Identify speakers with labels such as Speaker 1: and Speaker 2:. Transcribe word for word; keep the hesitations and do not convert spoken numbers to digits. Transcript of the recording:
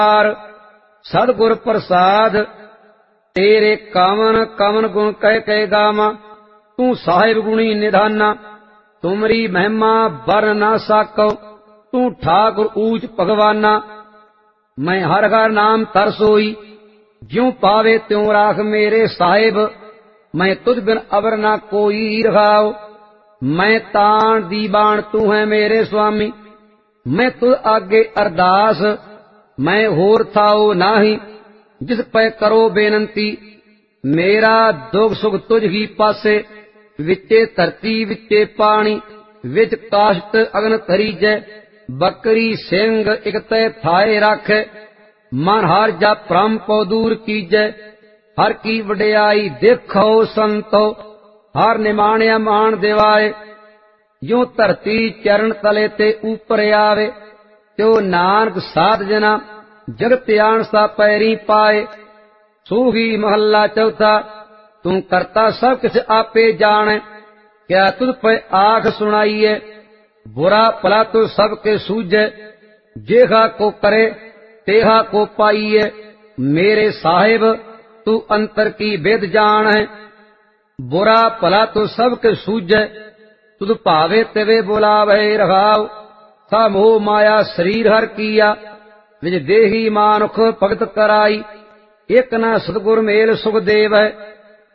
Speaker 1: सदगुर प्रसाद तेरे कामन कमन गुण कह कह गावा। तू साहिब गुणी निधाना तुमरी महिमा बर ना साको। तू ठाकुर ऊच भगवाना मैं हर हर नाम तरसोई। ज्यों पावे त्यों राख मेरे साहिब मैं तुझ बिन अबर ना कोई रखाओ। मैं ताण दीवान तू है मेरे स्वामी मैं तुझ आगे अरदास मैं होर थाओ नाही। जिस पै करो बेनंती मेरा दुख सुख तुझ ही पासे। विचे धरती विचे पानी विच काशत अगन तरीजै। बकरी सिंह इक तै थाए रख मन हर जा भ्रम पौ दूर कीजै। हर की वडियाई देखो संतो हर निमाणिया मान दिवाए। जो धरती चरण तले ते ऊपर आवे त्यो नानक साध जना जगत आन सा पैरी पाए। सूही महला चौथा तू करता सब किछ आपे जाने। क्या तुझ पे आख सुनाइए बुरा भला तो सबके सूझे। जेहा को करे तेहा को पाइए मेरे साहिब तू अंतर की वेद जान है। बुरा भला तो सबके सूझे तुझ भावे तेवे बुलावे रखाओ। सा मोह माया शरीर हर किया विच देही मानुख भगत कराई। एक न सतगुर मेल सुख देव है